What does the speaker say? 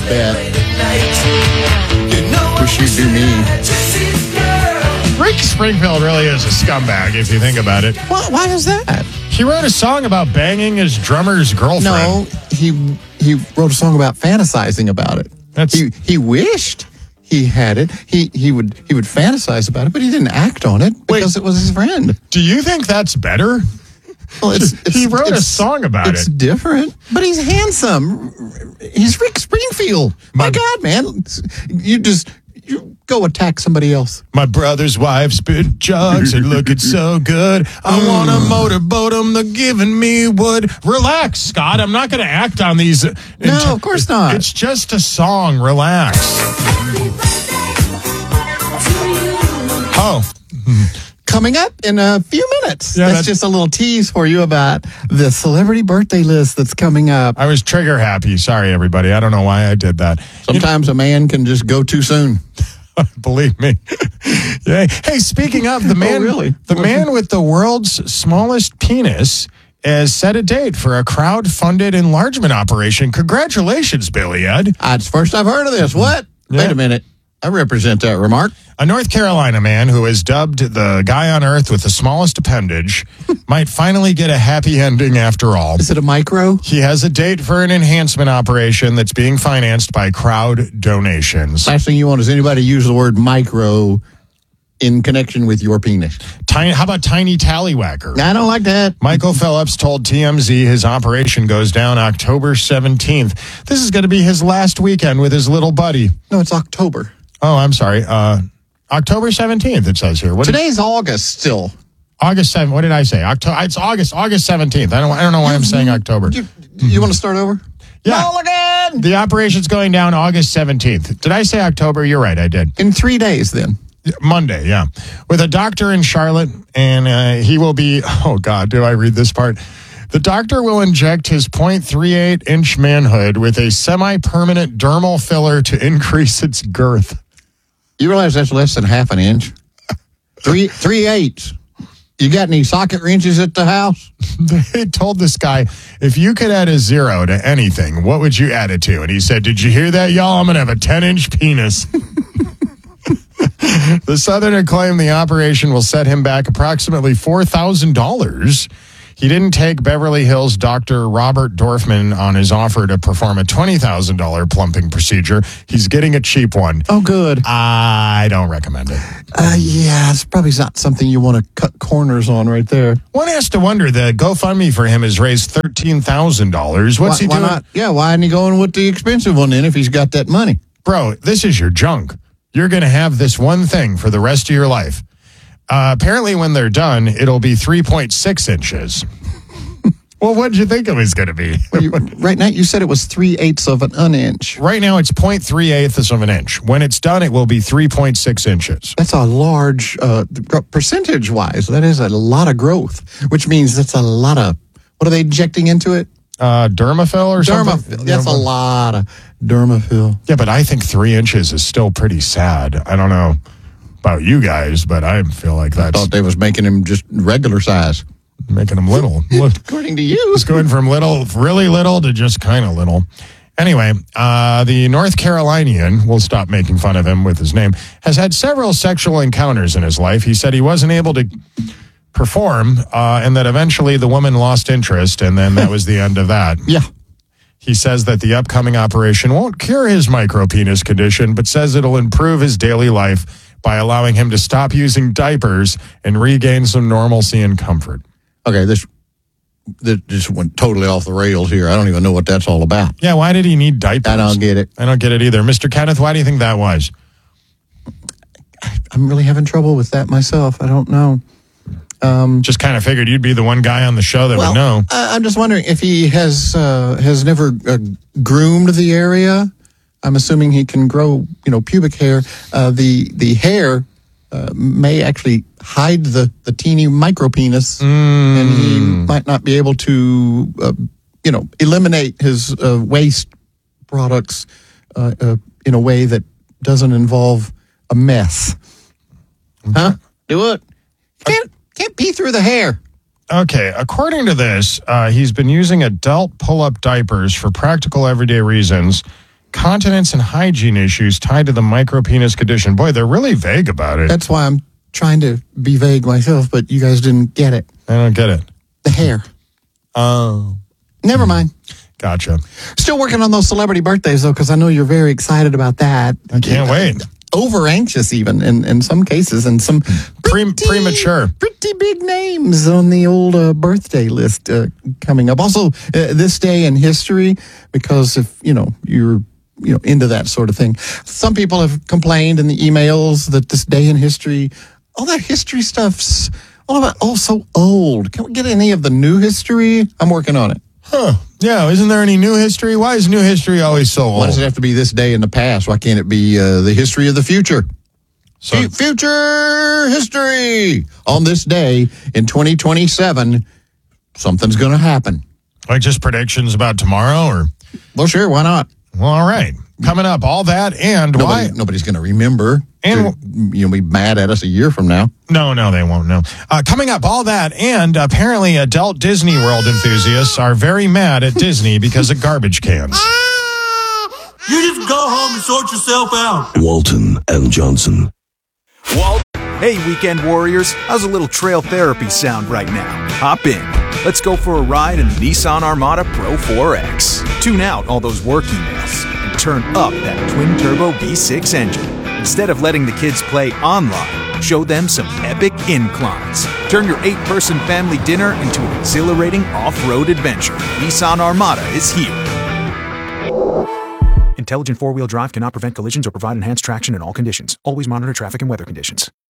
bet. Wish you'd do me. Rick Springfield really is a scumbag if you think about it. Why is that? He wrote a song about banging his drummer's girlfriend. No, he wrote a song about fantasizing about it. He wished he had it. He would fantasize about it, but he didn't act on it because it was his friend. Do you think that's better? Well, he wrote a song about it. It's different, but he's handsome. He's Rick Springfield. My God, man, you go attack somebody else. My brother's wife spit jugs and looking so good. I want a motorboat, they're giving me wood. Relax, Scott. I'm not going to act on these. No, of course not. It's just a song. Relax. Oh. Coming up in a few minutes. Yeah, that's just a little tease for you about the celebrity birthday list that's coming up. I was trigger happy. Sorry, everybody. I don't know why I did that. Sometimes a man can just go too soon. Believe me. Yeah. Hey, speaking of the man, the man with the world's smallest penis has set a date for a crowd-funded enlargement operation. Congratulations, Billy Ed. It's first I've heard of this. What? Yeah. Wait a minute. I represent that remark. A North Carolina man who is dubbed the guy on earth with the smallest appendage might finally get a happy ending after all. Is it a micro? He has a date for an enhancement operation that's being financed by crowd donations. Last thing you want is anybody to use the word micro in connection with your penis. How about tiny tallywhacker? I don't like that. Michael Phillips told TMZ his operation goes down October 17th. This is going to be his last weekend with his little buddy. No, it's October. Oh, I'm sorry. October 17th, it says here. Today's August still. August 7th. What did I say? It's August 17th. I don't know why I'm saying October. You want to start over? Yeah. Roll again. The operation's going down August 17th. Did I say October? You're right, I did. In 3 days then. Monday, yeah. With a doctor in Charlotte, and he will be, oh God, do I read this part? The doctor will inject his 0.38-inch manhood with a semi-permanent dermal filler to increase its girth. You realize that's less than half an inch? 3/8. You got any socket wrenches at the house? They told this guy, if you could add a 0 to anything, what would you add it to? And he said, did you hear that, y'all? I'm going to have a 10-inch penis. The Southerner claimed the operation will set him back approximately $4,000. He didn't take Beverly Hills Dr. Robert Dorfman on his offer to perform a $20,000 plumping procedure. He's getting a cheap one. Oh, good. I don't recommend it. Yeah, it's probably not something you want to cut corners on right there. One has to wonder, the GoFundMe for him has raised $13,000. What's he doing? Why not? Yeah, why isn't he going with the expensive one then if he's got that money? Bro, this is your junk. You're going to have this one thing for the rest of your life. Apparently, when they're done, it'll be 3.6 inches. Well, what did you think it was going to be? Right now, you said it was 3/8 of an inch. Right now, it's 0.38 of an inch. When it's done, it will be 3.6 inches. That's a large, percentage-wise, that is a lot of growth, which means that's a lot of, what are they injecting into it? Dermafill or something? Dermafill. That's a lot of Dermafill. Yeah, but I think 3 inches is still pretty sad. I don't know about you guys, but I feel like that's... I thought they was making him just regular size. Making him little. According to you. It's going from really little to just kind of little. Anyway, the North Carolinian, we'll stop making fun of him with his name, has had several sexual encounters in his life. He said he wasn't able to perform and that eventually the woman lost interest, and then that was the end of that. Yeah. He says that the upcoming operation won't cure his micropenis condition, but says it'll improve his daily life by allowing him to stop using diapers and regain some normalcy and comfort. Okay, this just went totally off the rails here. I don't even know what that's all about. Yeah, why did he need diapers? I don't get it. I don't get it either. Mr. Kenneth, why do you think that was? I'm really having trouble with that myself. I don't know. Just kind of figured you'd be the one guy on the show that would know. I'm just wondering if he has never groomed the area. I'm assuming he can grow, pubic hair. The hair may actually hide the teeny micropenis, and he might not be able to, eliminate his waste products in a way that doesn't involve a mess. Huh? Do it. Can't pee through the hair. Okay, according to this, he's been using adult pull-up diapers for practical everyday reasons, continence and hygiene issues tied to the micropenis condition. Boy, they're really vague about it. That's why I'm trying to be vague myself, but you guys didn't get it. I don't get it. The hair. Oh. Never mind. Gotcha. Still working on those celebrity birthdays, though, because I know you're very excited about that. I can't wait. Over anxious, even in some cases, and some premature. Pretty big names on the old birthday list coming up. Also, this day in history, because if you're into that sort of thing, some people have complained in the emails that this day in history, all that history stuff's so old. Can we get any of the new history? I'm working on it. Huh. Yeah, isn't there any new history? Why is new history always so old? Why does it have to be this day in the past? Why can't it be the history of the future? So, future history! On this day in 2027, something's going to happen. Like just predictions about tomorrow? Or? Well, sure, why not? Well, all right. Coming up, all that and why... Nobody's going to remember. And be mad at us a year from now. No, they won't, no. Coming up, all that, and apparently adult Disney World enthusiasts are very mad at Disney because of garbage cans. You just go home and sort yourself out. Walton and Johnson. Hey, weekend warriors, how's a little trail therapy sound right now? Hop in. Let's go for a ride in the Nissan Armada Pro 4X. Tune out all those work emails and turn up that twin-turbo V6 engine. Instead of letting the kids play online, show them some epic inclines. Turn your 8-person family dinner into an exhilarating off-road adventure. Nissan Armada is here. Intelligent four-wheel drive cannot prevent collisions or provide enhanced traction in all conditions. Always monitor traffic and weather conditions.